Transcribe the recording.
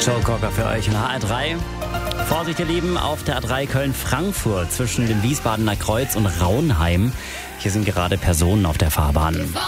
Joe Cocker für euch in der A3. Vorsicht, ihr Lieben, auf der A3 Köln-Frankfurt zwischen dem Wiesbadener Kreuz und Raunheim. Hier sind gerade Personen auf der Fahrbahn.